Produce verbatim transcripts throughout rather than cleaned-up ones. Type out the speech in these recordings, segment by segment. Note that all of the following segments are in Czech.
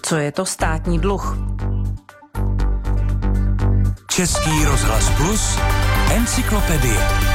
Co je to státní dluh? Český rozhlas Plus, encyklopedie.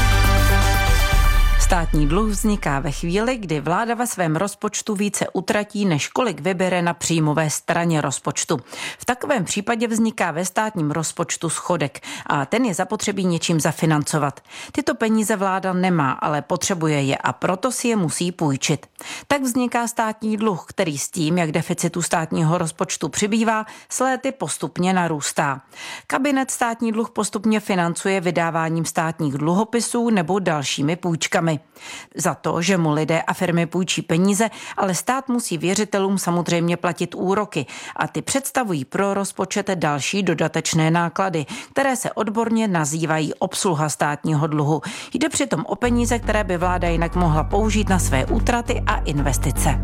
Státní dluh vzniká ve chvíli, kdy vláda ve svém rozpočtu více utratí, než kolik vybere na příjmové straně rozpočtu. V takovém případě vzniká ve státním rozpočtu schodek a ten je zapotřebí něčím zafinancovat. Tyto peníze vláda nemá, ale potřebuje je a proto si je musí půjčit. Tak vzniká státní dluh, který s tím, jak deficitu státního rozpočtu přibývá, s léty postupně narůstá. Kabinet státní dluh postupně financuje vydáváním státních dluhopisů nebo dalšími půjčkami. Za to, že mu lidé a firmy půjčí peníze, ale stát musí věřitelům samozřejmě platit úroky a ty představují pro rozpočet další dodatečné náklady, které se odborně nazývají obsluha státního dluhu. Jde přitom o peníze, které by vláda jinak mohla použít na své útraty a investice.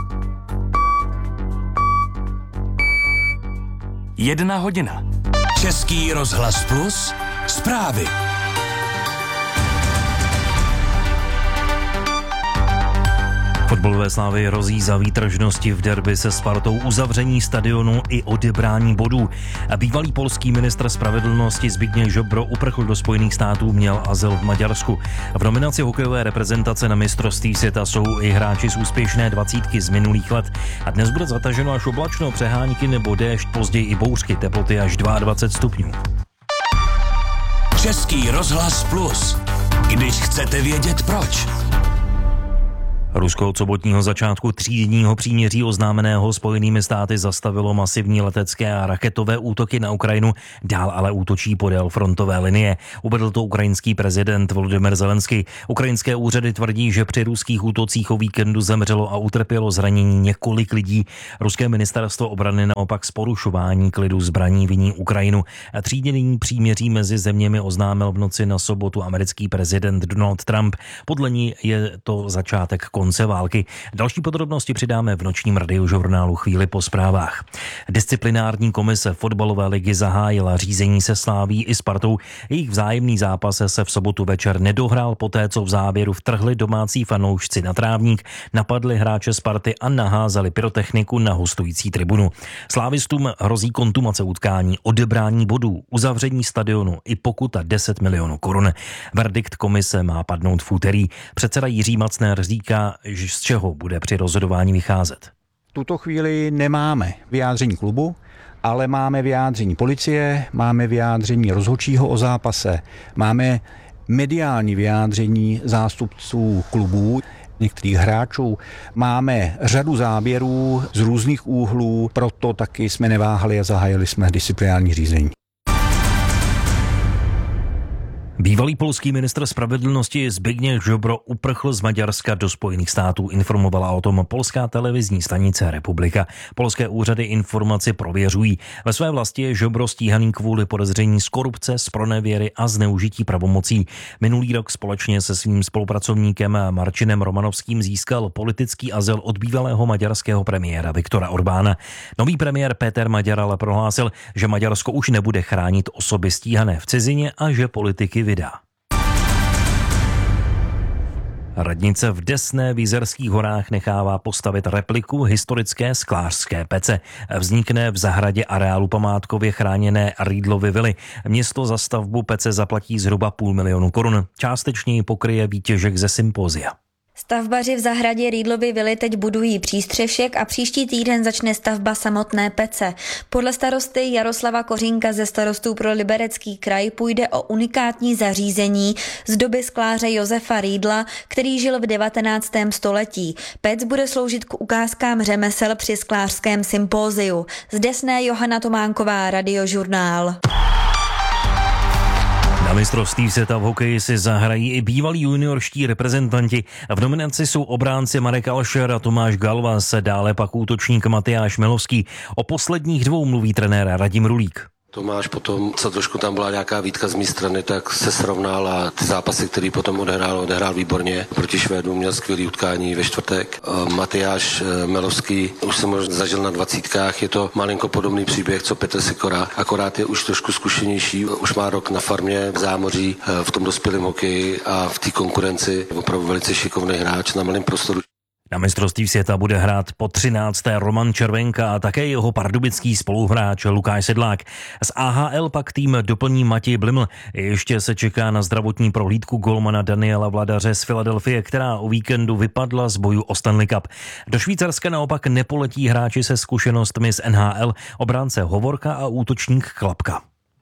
Jedna hodina. Český rozhlas Plus, zprávy. Fotbalové Slávy hrozí za výtržnosti v derby se Spartou, uzavření stadionu i odebrání bodů. Bývalý polský ministr spravedlnosti Zbigněk Ziobro uprchl do Spojených států, měl azyl v Maďarsku. V nominaci hokejové reprezentace na mistrovství světa jsou i hráči z úspěšné dvacítky z minulých let. A dnes bude zataženo až oblačno, přehánky nebo déšť, později i bouřky, teploty až dvacet dva stupňů. Český rozhlas Plus. Když chcete vědět proč. Rusko od sobotního začátku třídenního příměří oznámeného Spojenými státy zastavilo masivní letecké a raketové útoky na Ukrajinu, dál ale útočí podél frontové linie. Uvedl to ukrajinský prezident Volodymyr Zelenský. Ukrajinské úřady tvrdí, že při ruských útocích o víkendu zemřelo a utrpělo zranění několik lidí. Ruské ministerstvo obrany naopak z porušování klidu zbraní viní Ukrajinu. Třídenní příměří mezi zeměmi oznámil v noci na sobotu americký prezident Donald Trump. Podle ní je to začátek konce války. Další podrobnosti přidáme v nočním radiožurnálu chvíli po zprávách. Disciplinární komise fotbalové ligy zahájila řízení se Slaví i Spartou. Jejich vzájemný zápas se v sobotu večer nedohrál poté, co v závěru vtrhli domácí fanoušci na trávník, napadli hráče Sparty a naházeli pyrotechniku na hostující tribunu. Slávistům hrozí kontumace utkání, odebrání bodů, uzavření stadionu i pokuta deset milionů korun. Verdikt komise má padnout v úterý. Předseda Jiří Macner říká, z čeho bude při rozhodování vycházet. V tuto chvíli nemáme vyjádření klubu, ale máme vyjádření policie, máme vyjádření rozhodčího o zápase, máme mediální vyjádření zástupců klubů, některých hráčů, máme řadu záběrů z různých úhlů, proto taky jsme neváhali a zahájili jsme disciplinární řízení. Bývalý polský ministr spravedlnosti Zbigněk Ziobro uprchl z Maďarska do Spojených států, informovala o tom polská televizní stanice Republika. Polské úřady informaci prověřují. Ve své vlasti je Ziobro stíhaný kvůli podezření z korupce, zpronevěry a zneužití pravomocí. Minulý rok společně se svým spolupracovníkem Marcinem Romanovským získal politický azyl od bývalého maďarského premiéra Viktora Orbána. Nový premiér Péter Maďar ale prohlásil, že Maďarsko už nebude chránit osoby stíhané v cizině a že politiky vydá. Radnice v Desné v Jizerských horách nechává postavit repliku historické sklářské pece. Vznikne v zahradě areálu památkově chráněné Rýdlovy vily. Město za stavbu pece zaplatí zhruba půl milionu korun. Částečně ji pokryje výtěžek ze sympózia. Stavbaři v zahradě Rýdlovy vily teď budují přístřešek a příští týden začne stavba samotné pece. Podle starosty Jaroslava Kořínka ze Starostů pro Liberecký kraj půjde o unikátní zařízení z doby skláře Josefa Rýdla, který žil v devatenáctém století. Pec bude sloužit k ukázkám řemesel při sklářském sympóziu. Z Desné Johana Tománková, Radiožurnál. Na mistrovství světa v hokeji si zahrají i bývalí juniorští reprezentanti. V nominaci jsou obránci Marek Alšer a Tomáš Galvas, dále pak útočník Matyáš Milovský. O posledních dvou mluví trenér Radim Rulík. Tomáš potom, co trošku tam byla nějaká výtka z mé strany, tak se srovnal a ty zápasy, který potom odehrál, odehrál výborně. Proti Švédům měl skvělý utkání ve čtvrtek. Matyáš Milovský už jsem ho zažil na dvacítkách, je to malinko podobný příběh, co Petr Sikora, akorát je už trošku zkušenější, už má rok na farmě v Zámoří, v tom dospělém hokeji a v té konkurenci opravdu velice šikovný hráč na malém prostoru. Na mistrovství světa bude hrát po třinácté Roman Červenka a také jeho pardubický spoluhráč Lukáš Sedlák. Z A H L pak tým doplní Matěj Bliml. Ještě se čeká na zdravotní prohlídku golmana Daniela Vladaře z Filadelfie, která o víkendu vypadla z boju o Stanley Cup. Do Švýcarska naopak nepoletí hráči se zkušenostmi z N H L, obránce Hovorka a útočník Klapka.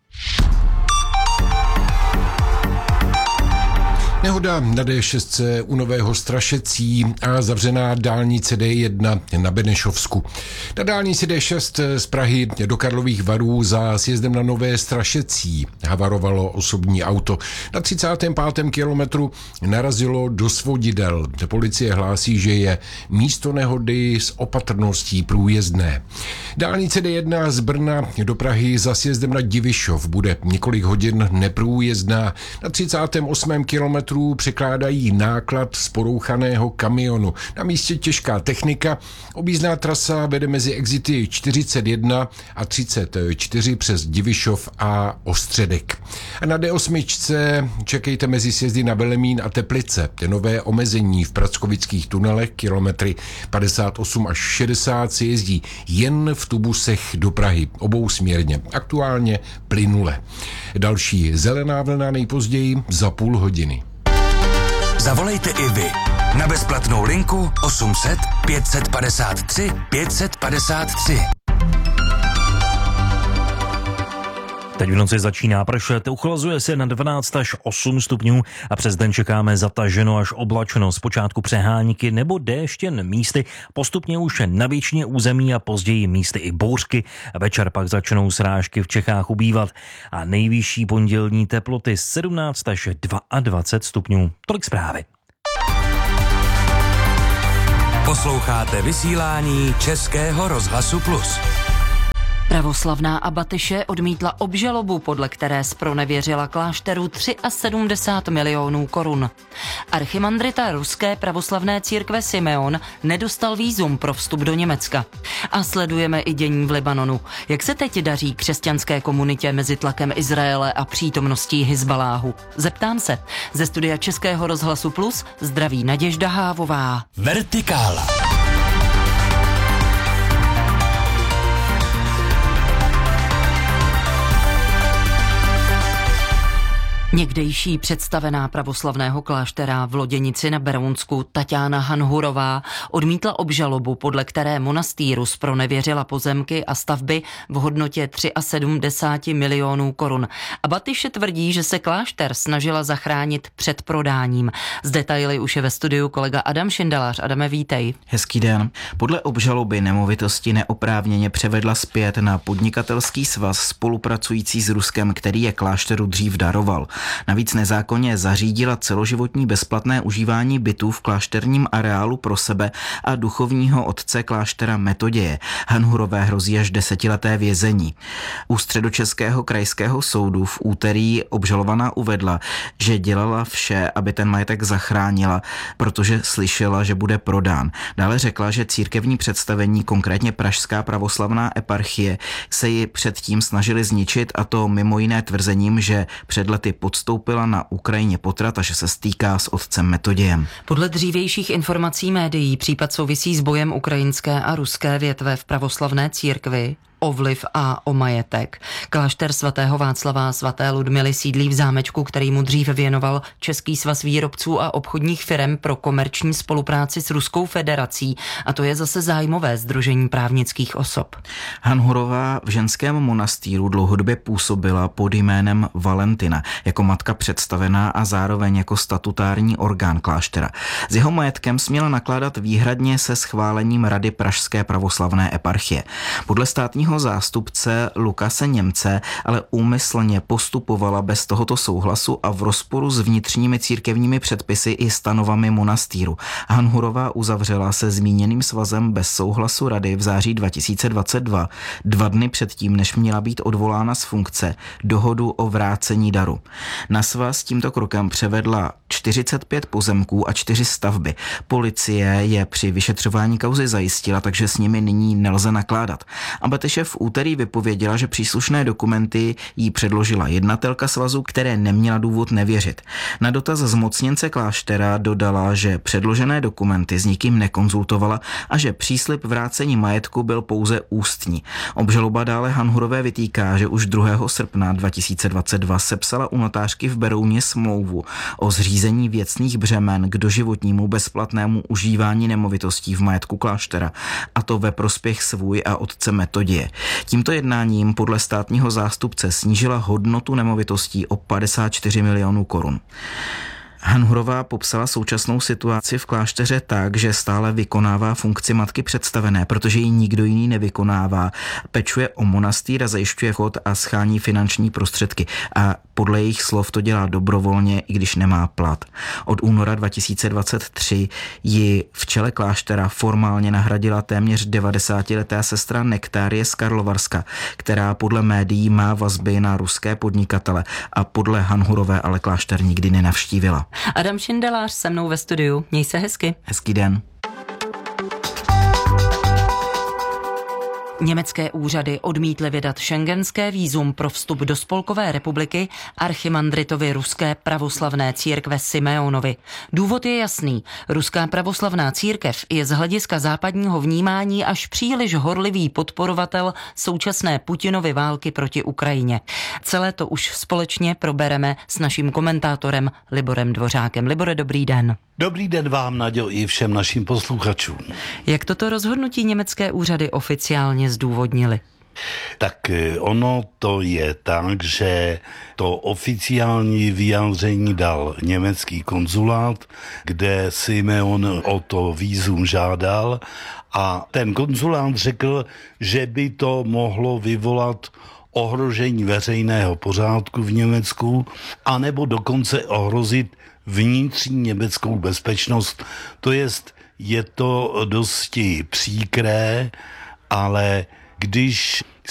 Nehoda na D šest u Nového Strašecí a zavřená dálnice D jedna na Benešovsku. Na dálnici D šest z Prahy do Karlových Varů za sjezdem na Nové Strašecí havarovalo osobní auto. Na třicátém pátém kilometru narazilo do svodidel. Policie hlásí, že je místo nehody s opatrností průjezdné. Dálnice D jedna z Brna do Prahy za sjezdem na Divišov bude několik hodin neprůjezdná. Na třicátém osmém kilometru překládají náklad z porouchaného kamionu. Na místě těžká technika. Objízdná trasa vede mezi exity čtyřicet jedna a třicet čtyři přes Divišov a Ostředek. A na D osm čekejte mezi sjezdy na Velemín a Teplice. Nové omezení v prackovických tunelech kilometry padesát osm až šedesát se jezdí jen v tubusech do Prahy, obousměrně. Aktuálně plynule. Další zelená vlna nejpozději za půl hodiny. Zavolejte i vy na bezplatnou linku osm set pět set padesát tři pět set padesát tři. Teď v noci začíná pršet, uchlazuje se na dvanáct až osm stupňů a přes den čekáme zataženo až oblačno, zpočátku přehánky nebo déšť jen místy, postupně už na většině území a později místy i bouřky. Večer pak začnou srážky v Čechách ubývat a nejvyšší pondělní teploty sedmnáct až dvacet dva stupňů. Tolik zprávy. Posloucháte vysílání Českého rozhlasu Plus. Pravoslavná abatyše odmítla obžalobu, podle které zpronevěřila klášteru sedmdesát tři milionů korun. Archimandrita ruské pravoslavné církve Simeon nedostal vízum pro vstup do Německa. A sledujeme i dění v Libanonu. Jak se teď daří křesťanské komunitě mezi tlakem Izraele a přítomností Hizbaláhu? Zeptám se. Ze studia Českého rozhlasu Plus zdraví Naděžda Hávová. Vertikála. Někdejší představená pravoslavného kláštera v Loděnici na Berounsku Taťána Hanhurová odmítla obžalobu, podle které monastýru zpronevěřila pozemky a stavby v hodnotě sedmdesát tři milionů korun. Abatyše tvrdí, že se klášter snažila zachránit před prodáním. Z detaily už je ve studiu kolega Adam Šindelář. Adame, vítej. Hezký den. Podle obžaloby nemovitosti neoprávněně převedla zpět na podnikatelský svaz spolupracující s Ruskem, který je klášteru dřív daroval. Navíc nezákonně zařídila celoživotní bezplatné užívání bytů v klášterním areálu pro sebe a duchovního otce kláštera Metoděje. Hanhurové hrozí až desetileté vězení. U Středočeského krajského soudu v úterý obžalovaná uvedla, že dělala vše, aby ten majetek zachránila, protože slyšela, že bude prodán. Dále řekla, že církevní představení, konkrétně Pražská pravoslavná eparchie, se ji předtím snažili zničit, a to mimo jiné tvrzením, že před lety podstoupila na Ukrajině potrat a že se stýká s otcem Metodějem. Podle dřívějších informací médií případ souvisí s bojem ukrajinské a ruské větve v pravoslavné církvi o vliv a o majetek. Klášter svatého Václava a svaté Ludmily sídlí v zámečku, který mu dřív věnoval Český svaz výrobců a obchodních firem pro komerční spolupráci s Ruskou federací, a to je zase zájmové sdružení právnických osob. Hanhurová v ženském monastýru dlouhodobě působila pod jménem Valentina jako matka představená a zároveň jako statutární orgán kláštera. S jeho majetkem směla nakládat výhradně se schválením Rady Pražské pravoslavné eparchie. Podle státního zástupce Lukase Němce ale úmyslně postupovala bez tohoto souhlasu a v rozporu s vnitřními církevními předpisy i stanovami monastýru. Hanhurová uzavřela se zmíněným svazem bez souhlasu rady v září dva tisíce dvacet dva, dva dny předtím, než měla být odvolána z funkce, dohodu o vrácení daru. Na svaz tímto krokem převedla čtyřicet pět pozemků a čtyři stavby. Policie je při vyšetřování kauzy zajistila, takže s nimi nyní nelze nakládat. Abatyše Babiše v úterý vypověděla, že příslušné dokumenty jí předložila jednatelka svazu, které neměla důvod nevěřit. Na dotaz zmocněnce kláštera dodala, že předložené dokumenty s nikým nekonzultovala a že příslib vrácení majetku byl pouze ústní. Obžaloba dále Hanhurové vytýká, že už druhého srpna dva tisíce dvacet dva sepsala u notářky v Berouně smlouvu o zřízení věcných břemen k doživotnímu bezplatnému užívání nemovitostí v majetku kláštera, a to ve prospěch svůj a otce Metodie. Tímto jednáním podle státního zástupce snížila hodnotu nemovitostí o padesát čtyři milionů korun. Hanhurová popsala současnou situaci v klášteře tak, že stále vykonává funkci matky představené, protože ji nikdo jiný nevykonává. Pečuje o monastýr a zajišťuje chod a schání finanční prostředky. A podle jejich slov to dělá dobrovolně, i když nemá plat. Od února dva tisíce dvacet tři ji v čele kláštera formálně nahradila téměř devadesátiletá sestra Nektárie z Karlovarska, která podle médií má vazby na ruské podnikatele a podle Hanhurové ale klášter nikdy nenavštívila. Adam Šindelář se mnou ve studiu. Měj se hezky. Hezký den. Německé úřady odmítly vydat schengenské vízum pro vstup do Spolkové republiky archimandritovi ruské pravoslavné církve Simeonovi. Důvod je jasný. Ruská pravoslavná církev je z hlediska západního vnímání až příliš horlivý podporovatel současné Putinovy války proti Ukrajině. Celé to už společně probereme s naším komentátorem Liborem Dvořákem. Libore, dobrý den. Dobrý den vám, Naďo, i všem našim posluchačům. Jak toto rozhodnutí německé úřady oficiálně zdůvodnili? Tak ono to je tak, že to oficiální vyjádření dal německý konzulát, kde Simeon o to vízum žádal, a ten konzulát řekl, že by to mohlo vyvolat ohrožení veřejného pořádku v Německu, anebo dokonce ohrozit vnitřní německou bezpečnost. To jest, je to dosti příkré, ale když